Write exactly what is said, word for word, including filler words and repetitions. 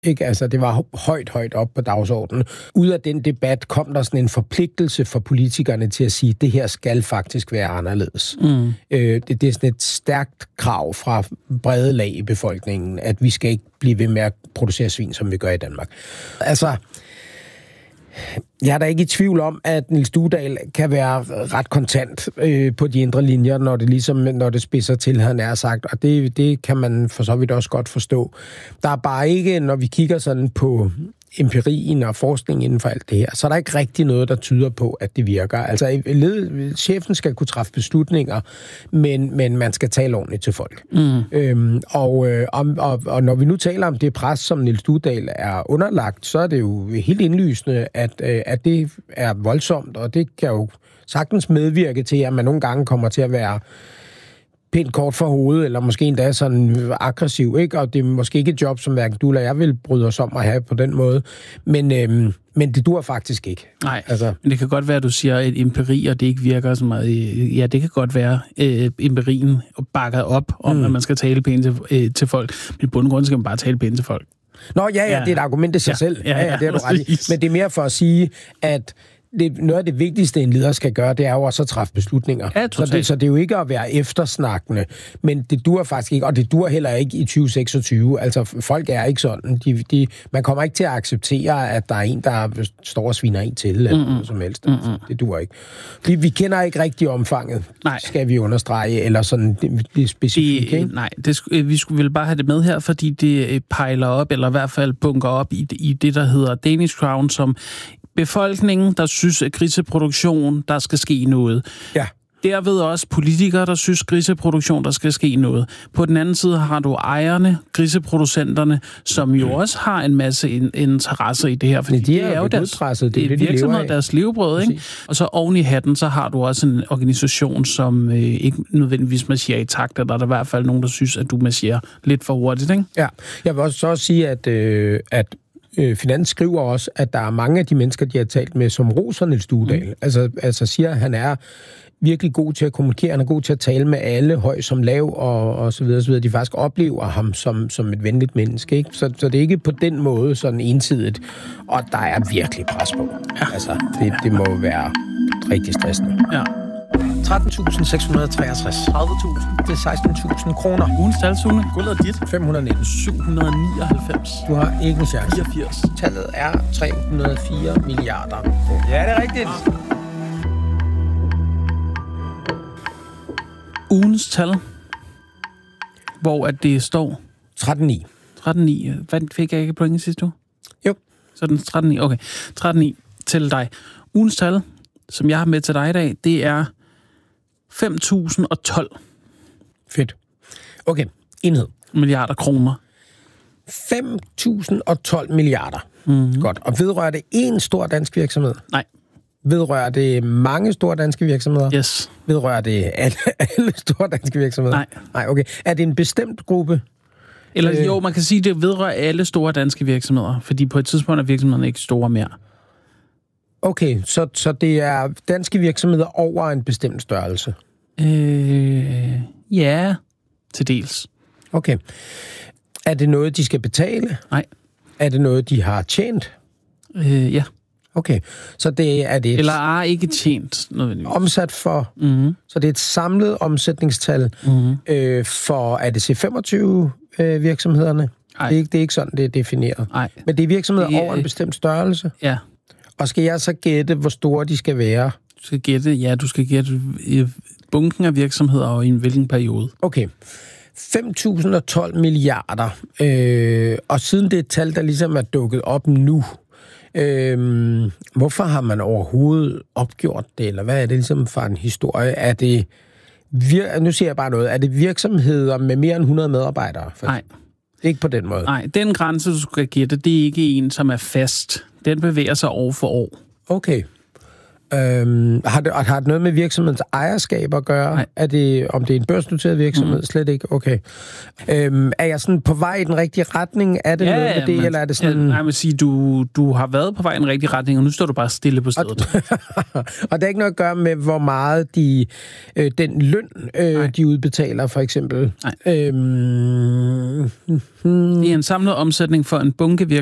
Ikke? Altså, det var højt, højt op på dagsordenen. Ud af den debat kom der sådan en forpligtelse for politikerne til at sige, at det her skal faktisk være anderledes. Mm. Øh, det, det er sådan et stærkt krav fra brede lag i befolkningen, at vi skal ikke blive ved med at producere svin, som vi gør i Danmark. Altså, jeg er da ikke i tvivl om, at Niels Duedahl kan være ret kontant øh, på de indre linjer, når det ligesom, når det spidser til, han er sagt, og det, det kan man for så vidt også godt forstå. Der er bare ikke, når vi kigger sådan på empirien og forskning inden for alt det her, så er der ikke rigtig noget, der tyder på, at det virker. Altså, led, chefen skal kunne træffe beslutninger, men, men man skal tale ordentligt til folk. Mm. Øhm, og, øh, og, og når vi nu taler om det pres, som Niels Duedahl er underlagt, så er det jo helt indlysende, at, øh, at det er voldsomt, og det kan jo sagtens medvirke til, at man nogle gange kommer til at være pænt kort for hovedet, eller måske endda sådan aggressiv, ikke? Og det er måske ikke et job, som hverken du eller jeg vil bryde os om at have på den måde. Men, øhm, men det dur faktisk ikke. Nej, altså. Men det kan godt være, at du siger, at empiri, og det ikke virker så meget. Ja, det kan godt være, at empirien bakker op om, mm. at man skal tale pænt til, øh, til folk. Men i bund og grund skal man bare tale pænt til folk. Nå, ja, ja, det er et argument i sig ja, selv. Ja, ja, ja, ja, det er du ret i. Men det er mere for at sige, at det, noget af det vigtigste, en leder skal gøre, det er jo også at træffe beslutninger. Ja, så, det, så det er jo ikke at være eftersnakkende, men det dur faktisk ikke, og det dur heller ikke i tyve seksogtyve. Altså, folk er ikke sådan. De, de, man kommer ikke til at acceptere, at der er en, der står og sviner en til, eller noget som helst. Mm-hmm. Det dur ikke. Vi, vi kender ikke rigtig omfanget, nej. Skal vi understrege, eller sådan det, det specifikt, ikke? Nej, det, vi skulle vel bare have det med her, fordi det pejler op, eller i hvert fald bunker op i, i det, der hedder Danish Crown, som befolkningen, der synes, at griseproduktion, der skal ske noget. Ja. Derved også politikere, der synes, griseproduktion, der skal ske noget. På den anden side har du ejerne, griseproducenterne, som jo også har en masse interesser i det her. Fordi de er, det er jo deres, det, det, det virksomhed, deres levebrød, ikke? Og så oven i hatten, så har du også en organisation, som øh, ikke nødvendigvis marcherer i takt, eller der er i hvert fald nogen, der synes, at du marcherer lidt for hurtigt, ikke? Ja, jeg vil også så også sige, at, øh, at Finans skriver også, at der er mange af de mennesker, de har talt med, som roser Niels Duedahl. Mm. Altså, altså siger, at han er virkelig god til at kommunikere, han er god til at tale med alle, høj som lav, og, og så videre, så videre. De faktisk oplever ham som, som et venligt menneske, ikke? Så, så det er ikke på den måde sådan ensidigt, og der er virkelig pres på. Ja. Altså, det, det må være rigtig stressende. Ja. tretten tusind seks hundrede og treogtres. tredive tusind. Det er seksten tusind kroner. Ugens talsune. Guldet er dit. fem hundrede og nitten. syv hundrede og nioghalvfems. Du har ikke en chance. fireogfirs. Tallet er tre hundrede og fire milliarder kroner. Ja, det er rigtigt. Ugens tal, hvor at det står tretten ni. tretten ni. Hvad fik jeg ikke point sidste uge? Jo. Så den tretten ni. Okay. tretten ni til dig. Ugens tal, som jeg har med til dig i dag, det er fem tusind og tolv. Fedt. Okay, enhed. Milliarder kroner. fem tusind og tolv milliarder. Mm-hmm. Godt. Og vedrører det én stor dansk virksomhed? Nej. Vedrører det mange store danske virksomheder? Yes. Vedrører det alle, alle store danske virksomheder? Nej. Nej, okay. Er det en bestemt gruppe? Eller øh... jo, man kan sige, at det vedrører alle store danske virksomheder, fordi på et tidspunkt er virksomhederne ikke store mere. Okay, så, så det er danske virksomheder over en bestemt størrelse? Øh, ja, til dels. Okay. Er det noget, de skal betale? Nej. Er det noget, de har tjent? Øh, ja. Okay, så det er det... Eller er ikke tjent nødvendigvis. Omsat for... Mm-hmm. Så det er et samlet omsætningstal mm-hmm. øh, for A D C femogtyve øh, virksomhederne? Nej. Det er, ikke, det er ikke sådan, det er defineret. Nej. Men det er virksomheder det er, over en bestemt størrelse? Ja. Og skal jeg så gætte, hvor store de skal være? Du skal gætte, ja, du skal gætte bunken af virksomheder og i en hvilken periode. Okay. fem tusind og tolv milliarder. Øh, og siden det er et tal, der ligesom er dukket op nu, øh, hvorfor har man overhovedet opgjort det? Eller hvad er det ligesom for en historie? Er det, vir- nu siger jeg bare noget, er det virksomheder med mere end hundrede medarbejdere? Nej. Ikke på den måde? Nej, den grænse, du skal gætte, det er ikke en, som er fast. Den bevæger sig år for år. Okay. Øhm, har, det, har det noget med virksomhedens ejerskab at gøre? Nej. Er det, om det er en børsnoteret virksomhed? Mm. Slet ikke? Okay. Øhm, er jeg sådan på vej i den rigtige retning? Er det ja, noget med det, men, eller er det sådan... Ja, jeg vil sige, du, du har været på vej i den rigtige retning, og nu står du bare stille på stedet. Og, og det er ikke noget at gøre med, hvor meget de, øh, den løn, øh, de udbetaler, for eksempel. Nej. Øhm, Det er en samlet omsætning for en bunke